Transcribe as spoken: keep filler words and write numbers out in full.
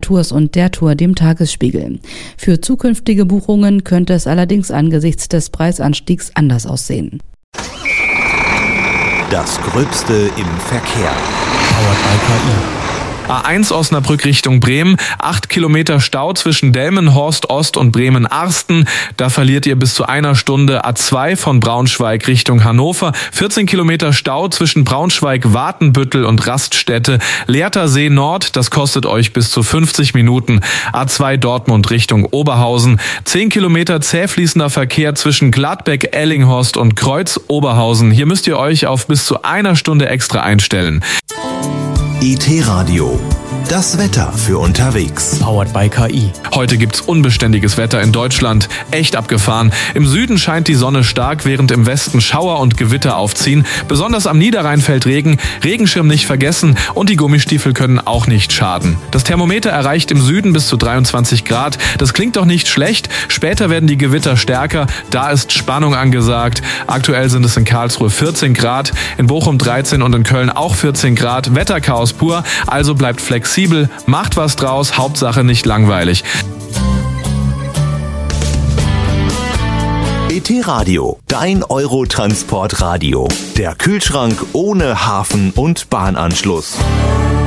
Tours und der Tour dem Tagesspiegel. Für zukünftige Buchungen könnte es allerdings angesichts des Preisanstiegs anders aussehen. Das Gröbste im Verkehr. Powered by K I. A eins Osnabrück Richtung Bremen, acht Kilometer Stau zwischen Delmenhorst Ost und Bremen-Arsten. Da verliert ihr bis zu einer Stunde. A zwei von Braunschweig Richtung Hannover, vierzehn Kilometer Stau zwischen Braunschweig, Watenbüttel und Raststätte. Lehrter See Nord, das kostet euch bis zu fünfzig Minuten. A zwei Dortmund Richtung Oberhausen, zehn Kilometer zäh fließender Verkehr zwischen Gladbeck, Ellinghorst und Kreuz Oberhausen. Hier müsst ihr euch auf bis zu einer Stunde extra einstellen. I T-Radio. Das Wetter für unterwegs. Powered by K I. Heute gibt's unbeständiges Wetter in Deutschland. Echt abgefahren. Im Süden scheint die Sonne stark, während im Westen Schauer und Gewitter aufziehen. Besonders am Niederrhein fällt Regen. Regenschirm nicht vergessen und die Gummistiefel können auch nicht schaden. Das Thermometer erreicht im Süden bis zu dreiundzwanzig Grad. Das klingt doch nicht schlecht. Später werden die Gewitter stärker. Da ist Spannung angesagt. Aktuell sind es in Karlsruhe vierzehn Grad, in Bochum dreizehn und in Köln auch vierzehn Grad. Wetterchaos pur. Also bleibt flexibel. Macht was draus, Hauptsache nicht langweilig. I T-Radio, dein Eurotransport-Radio. Der Kühlschrank ohne Hafen- und Bahnanschluss.